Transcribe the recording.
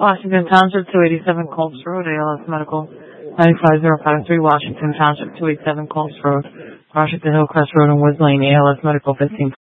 Washington Township, 287 Colts Road, ALS Medical, 95053, Washington Township, 287 Colts Road, Washington Hillcrest Road and Woods Lane, ALS Medical, 15